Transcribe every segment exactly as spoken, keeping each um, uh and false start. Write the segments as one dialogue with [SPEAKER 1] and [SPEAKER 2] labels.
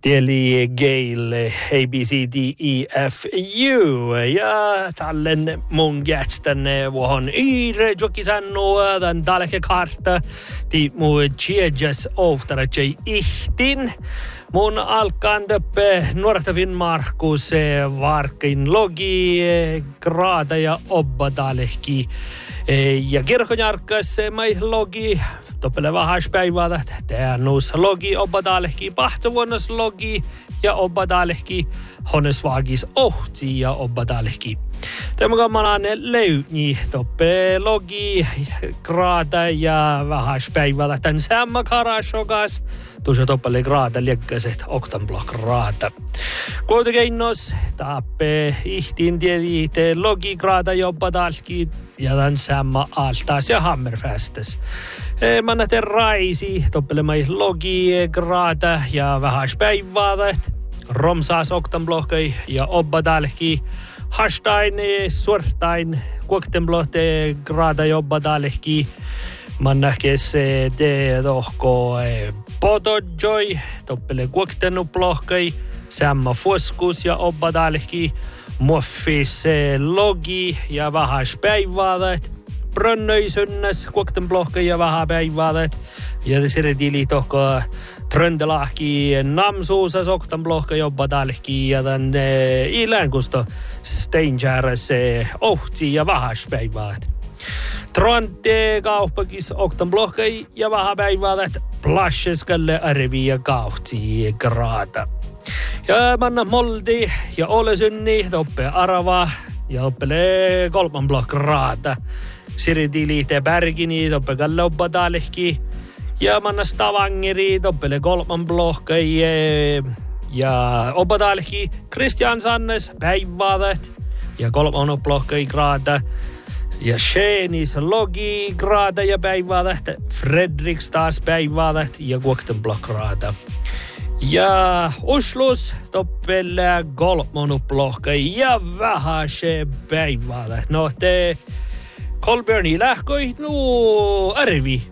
[SPEAKER 1] Tieli Gale A B C D E F U ja tallen mun gästen vuohon Iire Jokisannu den dalke karta ti mu tjejas oftare tjej ihtin. Mun alkan töppe nuortavin Markus varkin logi grada ja obba dalehki ja kirkonjarkas mai logi toppele vahas päivää täänus logi obba dalehki pahtsavuonnos logi ja obba dalehki honesvaagis ohti ja obba dalehki. Tämä kamalainen löyni toppe logi grada ja vahas päivää tän samma karashogas tuossa toppele grada liekkäiset oktanblok grada. Kuitenkin tappe ihtiin tiedi te logi grada ja obba dalehki ja tän samma altaas ja hammerfestes. Manna te raisi toppelemai logi grada ja vahas päivää romsaas oktanblokai ja obba dalehki hastain suortain kuoktenblohte grada ja obba dalehki mannakes te tohko podojoi toppele kuoktennuplohkai samma foskus ja obba dalehki muffis logi ja vahas päivää brönnöisynnes kuoktenblohkai ja vahas päivää ja siretili tohko Tröndelahki namsuusas oktanblohka jobba dalhki ja tän ilänkusto steinjäräs ohti ja vahaspäivät. Trante kauppakis oktanblohka ja vahapäivät plasheskalle arvi ja kauhti grada. Ja manna moldi ja olesynni toppe arava ja oppele kolman blok grada. Siritili te bergini toppe kalle obba dalhki. Ja manna Stavangeri toppele kolman blokkai ja obba dalhki Christian Sannes päiväädet ja kolman blokkai grada ja Schenis logi grada ja päiväädet Fredriks taas päiväädet ja kuokten blok grada. Ja Oslus toppele kolman blokkai ja vähäse päiväädet. No te Kolbjörni lähkoi nu arvi.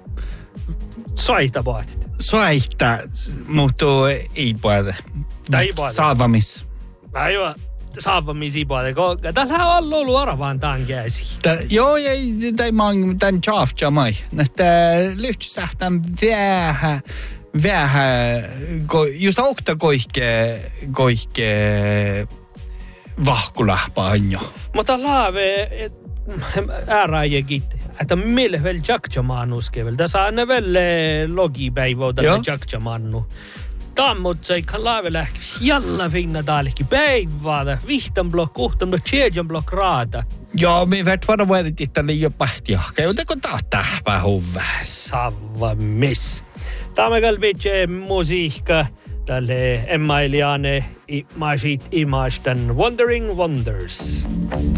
[SPEAKER 1] Soita paatit.
[SPEAKER 2] Soita, mutta ei puhuta.
[SPEAKER 1] Ei puhuta.
[SPEAKER 2] Saavamis.
[SPEAKER 1] Aivan, saavamis ei puhuta. Tällä on ollut aravaan tämän käsi.
[SPEAKER 2] Joo, ei, tai mä oon tämän tjaafja mai. Että lyhtsysähtän vähän, vähän, just aukta koihke, koihke vahkulähpää jo.
[SPEAKER 1] Mutta laave, ääräjäkit. Että mille vel jakjamanuskevel. Tässä on vel logipäivä tällä jakjamannu. Tammut sai kalavelähki jalla finna dalki päivää. Vihtan blok, kuhtan blok, tjejan blok raata.
[SPEAKER 2] Joo, me vet vara vuodet ittale jo pahtiahka. Jotenko taas tähpää huvä.
[SPEAKER 1] Sava miss. Tämä kalpitse musiikka. Tälle emmailiane i masit imastan Wandering Wonders.